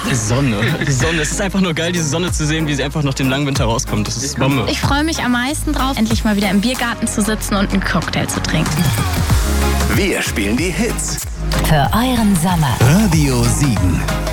Sonne. Es ist einfach nur geil, diese Sonne zu sehen, wie sie einfach nach dem langen Winter rauskommt. Das ist Bombe. Ich freue mich am meisten drauf, endlich mal wieder im Biergarten zu sitzen und einen Cocktail zu trinken. Wir spielen die Hits Für euren Sommer. Radio 7.